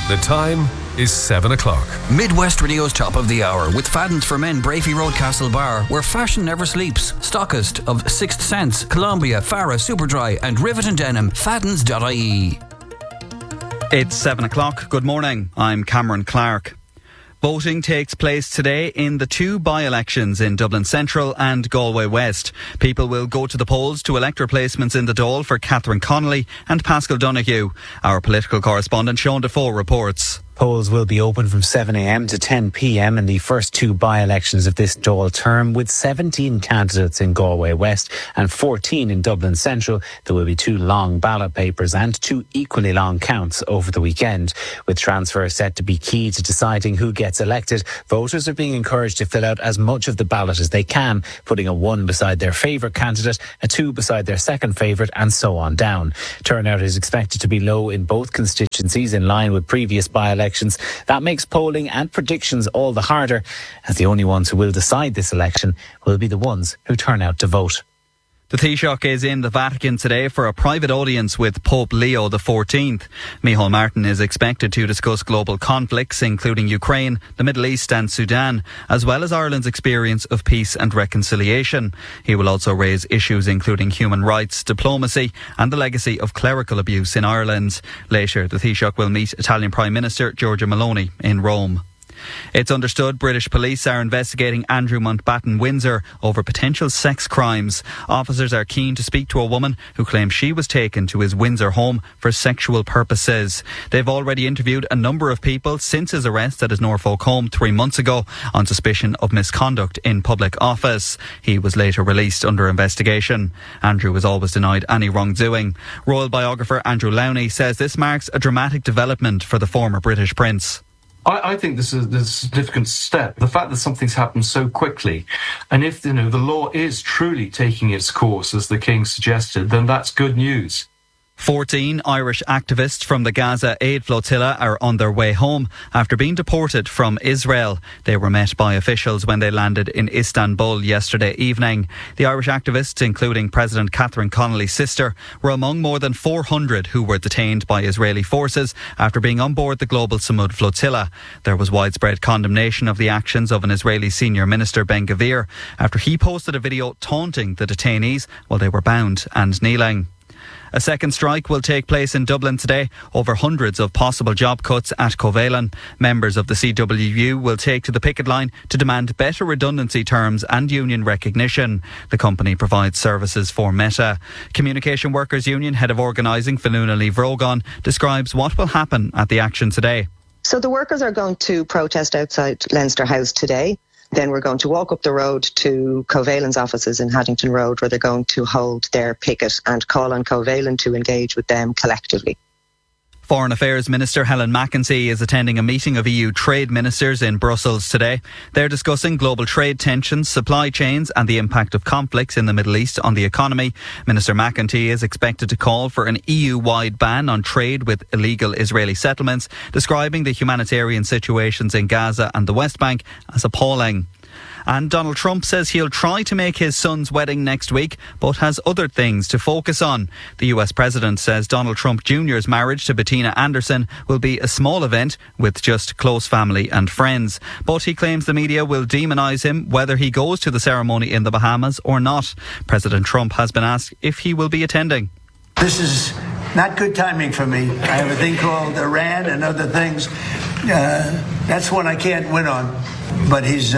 The time is 7 o'clock. Midwest Radio's top of the hour with Fadden's for Men, Brafey Road, Castlebar, where fashion never sleeps. Stockist of Sixth Sense, Columbia, Farah, Superdry and Rivet and Denim. Faddens.ie. It's 7 o'clock. Good morning. I'm Cameron Clark. Voting takes place today in the two by-elections in Dublin Central and Galway West. People will go to the polls to elect replacements in the Dáil for Catherine Connolly and Paschal Donoghue. Our political correspondent Sean Defoe reports. Polls will be open from 7 a.m. to 10 p.m. in the first two by-elections of this Dáil term, with 17 candidates in Galway West and 14 in Dublin Central. There will be two long ballot papers and two equally long counts over the weekend. With transfer set to be key to deciding who gets elected, voters are being encouraged to fill out as much of the ballot as they can, putting a 1 beside their favourite candidate, a 2 beside their second favourite, and so on down. Turnout is expected to be low in both constituencies, in line with previous by-elections. That makes polling and predictions all the harder, as the only ones who will decide this election will be the ones who turn out to vote. The Taoiseach is in the Vatican today for a private audience with Pope Leo XIV. Micheál Martin is expected to discuss global conflicts, including Ukraine, the Middle East and Sudan, as well as Ireland's experience of peace and reconciliation. He will also raise issues including human rights, diplomacy and the legacy of clerical abuse in Ireland. Later, the Taoiseach will meet Italian Prime Minister Giorgia Meloni in Rome. It's understood British police are investigating Andrew Mountbatten Windsor over potential sex crimes. Officers are keen to speak to a woman who claims she was taken to his Windsor home for sexual purposes. They've already interviewed a number of people since his arrest at his Norfolk home 3 months ago on suspicion of misconduct in public office. He was later released under investigation. Andrew was always denied any wrongdoing. Royal biographer Andrew Lowney says this marks a dramatic development for the former British Prince. I think this is a significant step. The fact that something's happened so quickly, and if the law is truly taking its course, as the King suggested, then that's good news. 14 Irish activists from the Gaza Aid Flotilla are on their way home after being deported from Israel. They were met by officials when they landed in Istanbul yesterday evening. The Irish activists, including President Catherine Connolly's sister, were among more than 400 who were detained by Israeli forces after being on board the Global Samud Flotilla. There was widespread condemnation of the actions of an Israeli senior minister, Ben-Gvir, after he posted a video taunting the detainees while they were bound and kneeling. A second strike will take place in Dublin today over hundreds of possible job cuts at Covalent. Members of the CWU will take to the picket line to demand better redundancy terms and union recognition. The company provides services for Meta. Communication Workers Union Head of Organising, Fionnula Lee Vrogan, describes what will happen at the action today. So the workers are going to protest outside Leinster House today. Then we're going to walk up the road to Covalent's offices in Haddington Road, where they're going to hold their picket and call on Covalent to engage with them collectively. Foreign Affairs Minister Helen McEntee is attending a meeting of EU trade ministers in Brussels today. They're discussing global trade tensions, supply chains and the impact of conflicts in the Middle East on the economy. Minister McEntee is expected to call for an EU-wide ban on trade with illegal Israeli settlements, describing the humanitarian situations in Gaza and the West Bank as appalling. And Donald Trump says he'll try to make his son's wedding next week, but has other things to focus on. The US president says Donald Trump Jr.'s marriage to Bettina Anderson will be a small event with just close family and friends. But he claims the media will demonise him whether he goes to the ceremony in the Bahamas or not. President Trump has been asked if he will be attending. This is not good timing for me. I have a thing called Iran and other things. That's one I can't win on. But he's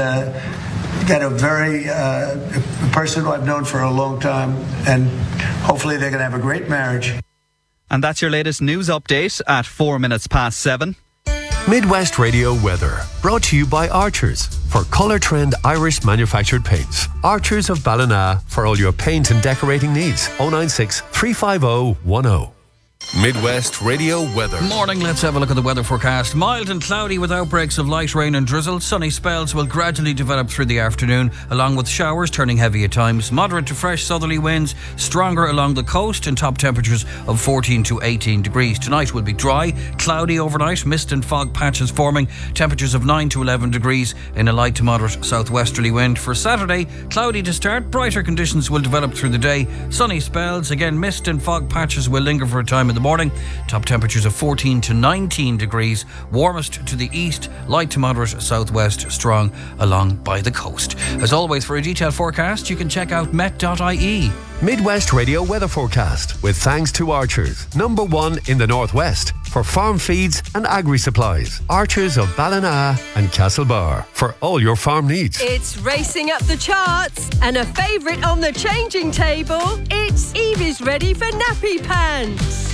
got a very person who I've known for a long time, and hopefully they're going to have a great marriage. And that's your latest news update at 4 minutes past 7. Midwest Radio weather, brought to you by Archers for Colour Trend Irish manufactured paints. Archers of Ballina for all your paint and decorating needs. 096 350 10. Midwest Radio weather. Morning, let's have a look at the weather forecast. Mild and cloudy with outbreaks of light rain and drizzle. Sunny spells will gradually develop through the afternoon, along with showers turning heavy at times. Moderate to fresh southerly winds, stronger along the coast, and top temperatures of 14 to 18 degrees. Tonight will be dry, cloudy overnight, mist and fog patches forming. Temperatures of 9 to 11 degrees in a light to moderate southwesterly wind. For Saturday, cloudy to start, brighter conditions will develop through the day. Sunny spells, again mist and fog patches will linger for a time in the the morning. Top temperatures of 14 to 19 degrees. Warmest to the east, light to moderate southwest, strong along by the coast. As always, for a detailed forecast, you can check out met.ie. Midwest Radio weather forecast with thanks to Archers, #1 in the Northwest for farm feeds and agri-supplies. Archers of Ballina and Castlebar for all your farm needs. It's racing up the charts and a favourite on the changing table. It's Evie's ready for nappy pants.